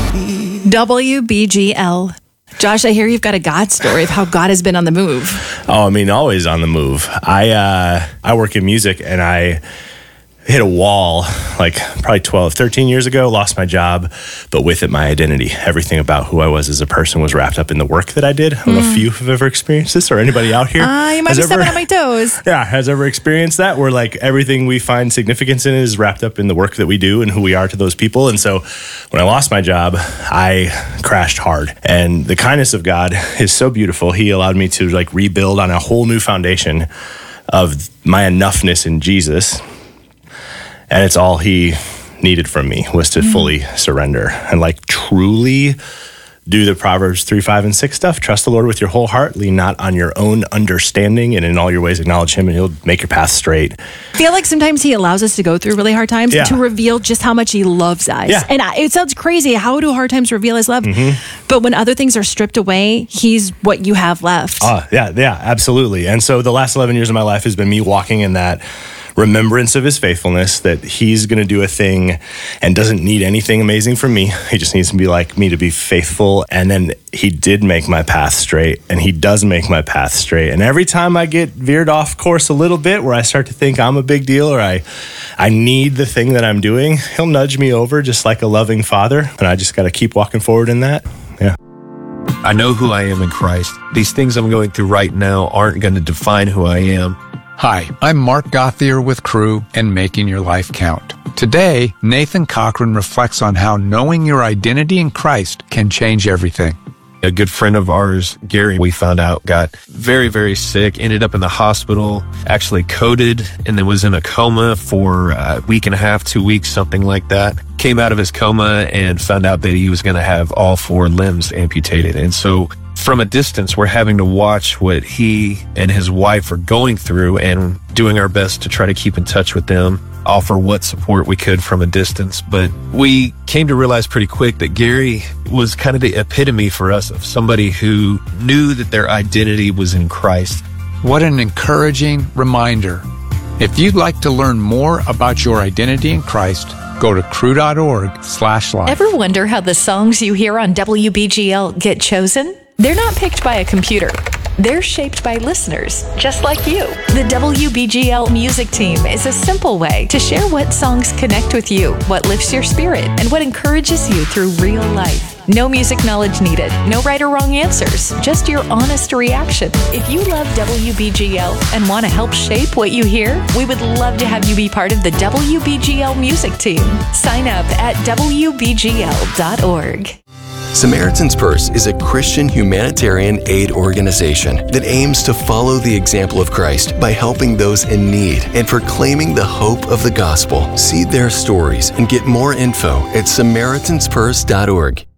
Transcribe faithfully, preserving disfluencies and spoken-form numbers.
W B G L. Josh, I hear you've got a God story of how God has been on the move. Oh, I mean, always on the move. I uh, I work in music, and I hit a wall like probably twelve, thirteen years ago, lost my job, but with it, my identity. Everything about who I was as a person was wrapped up in the work that I did. I don't mm. know if you have ever experienced this, or anybody out here. Uh, you might be stepping on my toes. Yeah, has ever experienced that, where like everything we find significance in is wrapped up in the work that we do and who we are to those people. And so when I lost my job, I crashed hard. And the kindness of God is so beautiful. He allowed me to like rebuild on a whole new foundation of my enoughness in Jesus. And it's all he needed from me was to mm. fully surrender and like truly do the Proverbs three, five, and six stuff. Trust the Lord with your whole heart. Lean not on your own understanding, and in all your ways acknowledge him, and he'll make your path straight. I feel like sometimes he allows us to go through really hard times yeah. to reveal just how much he loves us. Yeah. And it sounds crazy. How do hard times reveal his love? Mm-hmm. But when other things are stripped away, he's what you have left. Uh, yeah, yeah, absolutely. And so the last eleven years of my life has been me walking in that remembrance of his faithfulness, that he's going to do a thing and doesn't need anything amazing from me. He just needs to be like me, to be faithful. And then he did make my path straight, and he does make my path straight. And every time I get veered off course a little bit, where I start to think I'm a big deal, or I, I need the thing that I'm doing, he'll nudge me over just like a loving father. And I just got to keep walking forward in that. Yeah. I know who I am in Christ. These things I'm going through right now aren't going to define who I am. Hi, I'm Mark Gothier with Crew and Making Your Life Count. Today, Nathan Cochran reflects on how knowing your identity in Christ can change everything. A good friend of ours, Gary, we found out got very, very sick, ended up in the hospital, actually coded, and then was in a coma for a week and a half, two weeks, something like that. Came out of his coma and found out that he was going to have all four limbs amputated. And so from a distance, we're having to watch what he and his wife are going through and doing our best to try to keep in touch with them, offer what support we could from a distance. But we came to realize pretty quick that Gary was kind of the epitome for us of somebody who knew that their identity was in Christ. What an encouraging reminder. If you'd like to learn more about your identity in Christ, go to crew.org slash life. Ever wonder how the songs you hear on W B G L get chosen? They're not picked by a computer. They're shaped by listeners, just like you. The W B G L music team is a simple way to share what songs connect with you, what lifts your spirit, and what encourages you through real life. No music knowledge needed, no right or wrong answers, just your honest reaction. If you love W B G L and want to help shape what you hear, we would love to have you be part of the W B G L music team. Sign up at W B G L dot org. Samaritan's Purse is a Christian humanitarian aid organization that aims to follow the example of Christ by helping those in need and proclaiming the hope of the gospel. See their stories and get more info at Samaritans Purse dot org.